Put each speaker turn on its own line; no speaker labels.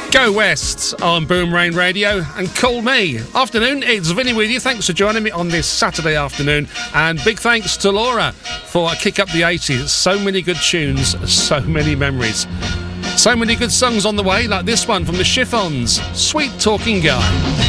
Go West on Boomerang Radio and Call Me. Afternoon, it's Vinny with you. Thanks for joining me on this Saturday afternoon. And big thanks to Laura for Kick Up the 80s. So many good tunes, so many memories. So many good songs on the way, like this one from the Chiffons, Sweet Talking Guy.